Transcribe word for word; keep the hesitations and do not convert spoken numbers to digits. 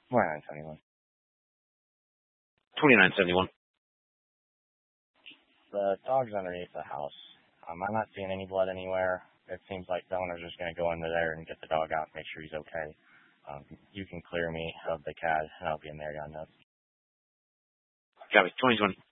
twenty-nine seventy-one. twenty-nine seventy-one. The dog's underneath the house. Um, I'm not seeing any blood anywhere. It seems like the owner's just going to go under there and get the dog out and make sure he's okay. Um, you can clear me of the cat, and I'll be in there, yeah, no. Copy. twenty twenty.